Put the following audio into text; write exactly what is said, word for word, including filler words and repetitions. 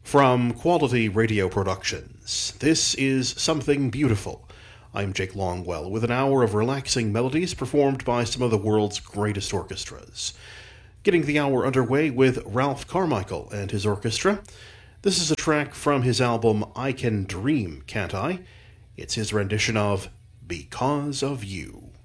From Quality Radio Productions, this is Something Beautiful. I'm Jake Longwell with an hour of relaxing melodies performed by some of the world's greatest orchestras. Getting the hour underway with Ralph Carmichael and his orchestra. This is a track from his album I Can Dream, Can't I? It's his rendition of Because of You.